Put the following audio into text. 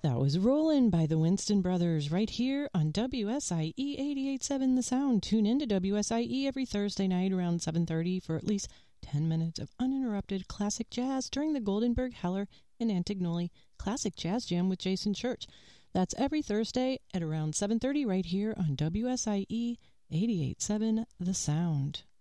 That was Rollin' by the Winston Brothers right here on WSIE 88.7 The Sound. Tune in to WSIE every Thursday night around 7:30 for at least 10 minutes of uninterrupted classic jazz during the Goldenberg, Heller, and Antignoli Classic Jazz Jam with Jason Church. That's every Thursday at around 7:30 right here on WSIE 88.7 The Sound.